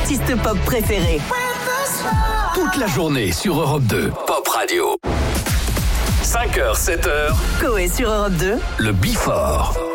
artistes pop préférés. Toute la journée sur Europe 2, Pop Radio. 5h, 7h. Coé sur Europe 2. Le Before.